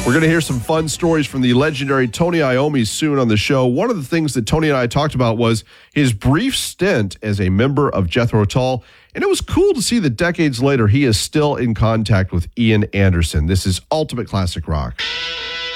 We're going to hear some fun stories from the legendary Tony Iommi soon on the show. One of the things that Tony and I talked about was his brief stint as a member of Jethro Tull. And it was cool to see that decades later, he is still in contact with Ian Anderson. This is Ultimate Classic Rock.